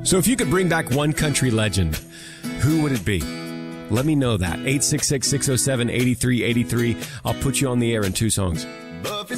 So if you could bring back one country legend, who would it be? Let me know that. 866-607-8383. I'll put you on the air in 2 songs.